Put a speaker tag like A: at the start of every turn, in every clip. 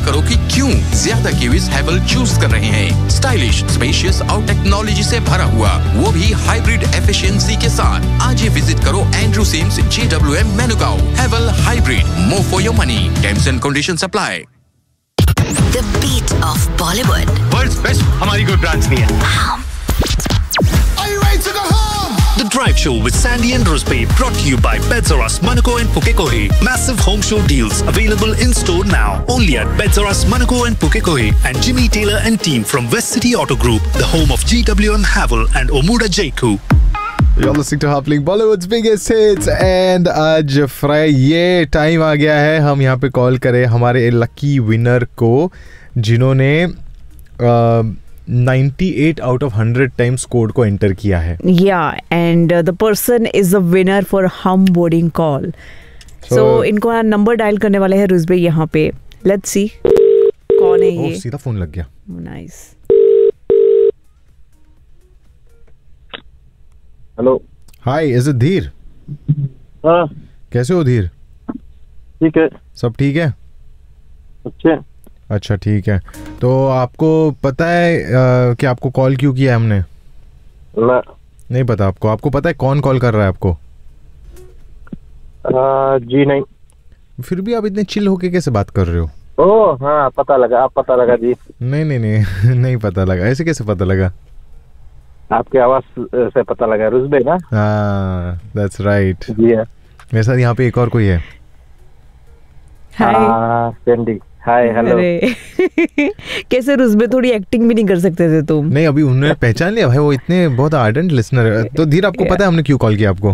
A: करो कि क्यों ज्यादा किवीज हैवल चूज कर रहे हैं। स्टाइलिश, स्पेशियस और टेक्नोलॉजी से भरा हुआ, वो भी हाइब्रिड एफिशिएंसी के साथ। आज ही विजिट करो Andrew CIMS GWM मेनुकाउ। हैवल hybrid, more for your money. Terms and conditions apply.
B: The beat of Bollywood.
C: World's best हमारी कोई ब्रांच नहीं है।
D: Are you ready to go home?
E: The Drive Show with Sandy and Ruspe, brought to you by Pets R Us, Monaco and Pukekohe. Massive home show deals available in store now. Only at Pets R Us, Monaco and Pukekohe. And Jimmy Taylor and team from West City Auto Group, the home of GWM Havel and Omuda Jaiku.
F: You're listening to Happening, Bollywood's biggest hits, and आज Friday time आ गया है। हम यहाँ पे call करें हमारे lucky winner को जिन्होंने 98 out of 100 टाइम्स कोड को एंटर किया है।
G: Yeah, and the person is the winner for hum boarding call. So इनको नंबर डायल करने वाले हैं रुजबे यहाँ पे। Let's see कौन है ये।
F: सीधा फोन लग गया।
G: Nice.
H: Hello,
F: hi, is it धीर?
H: हाँ,
F: कैसे हो धीर?
H: ठीक है,
F: सब ठीक है?
H: अच्छे।
F: अच्छा, ठीक है। तो आपको पता है कि आपको कॉल क्यों किया हमने?
H: ना,
F: नहीं पता आपको? आपको पता है कौन कॉल कर रहा है आपको?
H: जी नहीं।
F: फिर भी आप इतने चिल होके कैसे बात कर रहे हो?
H: ओह हाँ, पता लगा। आप पता लगा जी?
F: नहीं नहीं नहीं नहीं पता लगा। ऐसे कैसे पता लगा?
H: आपकी आवाज से पता लगा। रुजबे ना?
F: हाँ, दैट्स राइट।
H: जी है।
F: मेरे साथ यहाँ पे एक और कोई है।
G: हाय
H: सैंडी। हाय, हेलो।
G: कैसे रुजबे, थोड़ी एक्टिंग भी नहीं कर सकते थे तुम?
F: नहीं, अभी उन्होंने पहचान लिया भाई, वो इतने बहुत आर्डेंट लिसनर है। तो धीर, आपको पता है हमने क्यों कॉल किया आपको?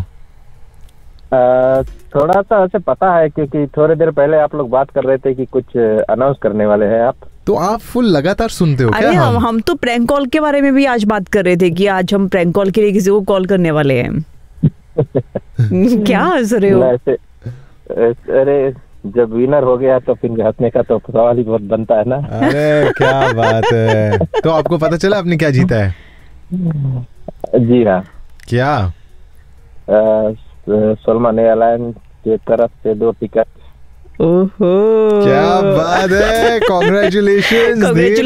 H: थोड़ा सा ऐसे पता है, क्योंकि थोड़ी देर पहले आप लोग बात कर रहे थे कि कुछ अनाउंस करने वाले हैं आप।
F: तो आप फुल लगातार सुनते हो क्या?
G: अरे हम तो प्रैंक कॉल के बारे में भी आज बात कर रहे थे कि आज हम प्रैंक कॉल के लिए किसी को कॉल करने वाले हैं। क्या हंस रहे हो?
H: अरे जब विनर हो गया तो फिर हंसने का तो सवाल ही बहुत बनता है ना।
F: अरे क्या बात है। तो आपको पता चला आपने क्या जीता है?
H: जी हाँ।
F: क्या?
H: सलमान एयरलाइन की तरफ से 2 टिकट।
G: ओहो,
F: क्या बात है। Congratulations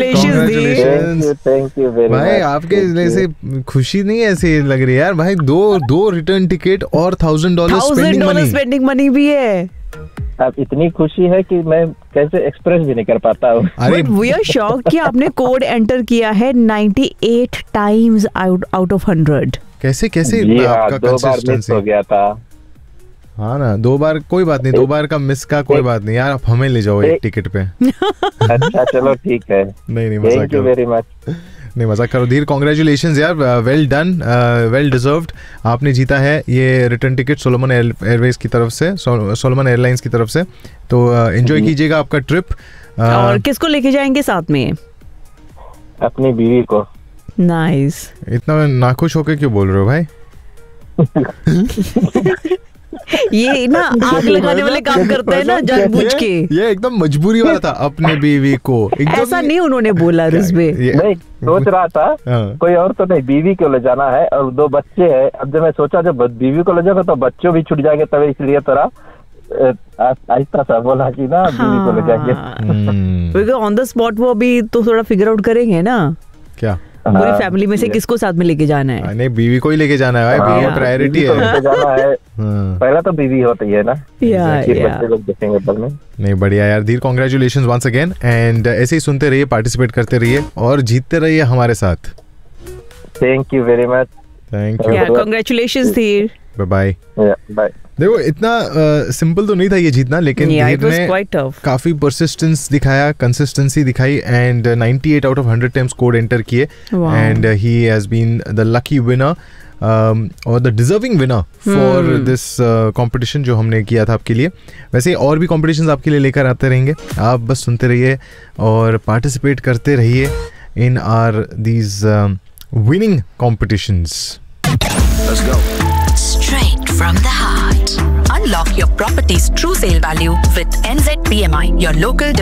H: thank you very much
F: भाई। आपके जैसे खुशी नहीं ऐसी लग रही है यार भाई। दो रिटर्न टिकट और $1,000
G: स्पेंडिंग मनी भी है।
H: अब इतनी खुशी है कि मैं कैसे एक्सप्रेस भी नहीं कर पाता हूँ।
F: अरे
G: वी आर शॉक्ड कि आपने कोड एंटर किया है 98 टाइम्स आउट ऑफ 100।
F: कैसे
H: आपका 2 बार मिस हो गया था।
F: हाँ ना, 2 बार कोई बात नहीं। 2 बार का मिस का कोई बात नहीं यार। आप हमें ले जाओ एक टिकट पे।
H: अच्छा चलो ठीक है।
F: नहीं मजाक
H: थैंक यू वेरी मच।
F: नहीं मजाक करो धीर। कॉन्ग्रेचुलेशंस यार, वेल डन, वेल डिजर्व्ड। आपने जीता है ये रिटर्न टिकट सोलोमन एयरवेज की तरफ से, सोलोमन एयरलाइंस की तरफ से। तो एंजॉय कीजिएगा आपका ट्रिप।
G: और किसको लेके जाएंगे साथ में?
H: अपनी बीवी को।
G: नाइस।
F: इतना नाखुश होके क्यों बोल रहे हो भाई?
G: ये ना आग लगाने वाले काम करते हैं ना जानबूझ के।
F: ये एकदम मजबूरी वाला था। अपने बीवी को
G: ऐसा नहीं उन्होंने बोला रुजबे।
H: नहीं, सोच रहा था कोई और तो नहीं, बीवी को ले जाना है और 2 बच्चे हैं। अब जब मैं सोचा जब बीवी को ले जाऊंगा तो बच्चों भी छूट जाएंगे, तभी इसलिए थोड़ा आहिस्ता सा बोला कि ना बीवी को ले जाएंगे।
G: ऑन द स्पॉट वो अभी तो थोड़ा फिगर आउट करेंगे ना
F: क्या
G: पूरी फैमिली में से किसको साथ में लेके जाना है।
F: नहीं, बीवी को ही लेके जाना है भाई। बीवी प्रायोरिटी है।
H: लेके जाना है। पहला तो बीवी होती है ना। बच्चे लोग देखेंगे बाद में।
F: नहीं, बढ़िया यार धीर। कॉन्ग्रेचुलेशंस वंस अगेन, एंड ऐसे ही सुनते रहिए, पार्टिसिपेट करते रहिए और जीतते रहिए हमारे साथ।
H: Thank you very much.
F: Thank you.
G: Congratulations धीर।
F: Bye
H: bye.
F: देखो इतना सिंपल तो नहीं था ये जीतना, लेकिन धीर ने काफी परसिस्टेंस दिखाया, कंसिस्टेंसी दिखाई, and 98 out of 100 times code enter किए, and he has been the lucky winner और the deserving winner for this competition जो हमने किया था आपके लिए। वैसे और भी कॉम्पिटिशन्स आपके लिए लेकर आते रहेंगे, आप बस सुनते रहिए और पार्टिसिपेट करते रहिए इन are these winning competitions.
B: Let's go. Straight from the heart. Unlock your property's true sale value with NZPMI, your local